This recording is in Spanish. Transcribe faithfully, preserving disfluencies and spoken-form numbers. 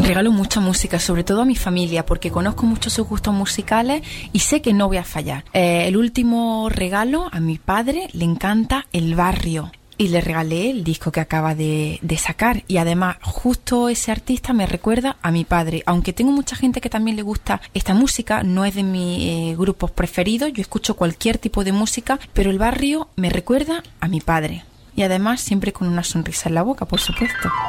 Regalo mucha música, sobre todo a mi familia, porque conozco mucho sus gustos musicales y sé que no voy a fallar. Eh, el último regalo, a mi padre le encanta El Barrio. Y le regalé el disco que acaba de, de sacar. Y además, justo ese artista me recuerda a mi padre. Aunque tengo mucha gente que también le gusta esta música, no es de mis eh, grupos preferidos. Yo escucho cualquier tipo de música, pero El Barrio me recuerda a mi padre. Y además, siempre con una sonrisa en la boca, por supuesto.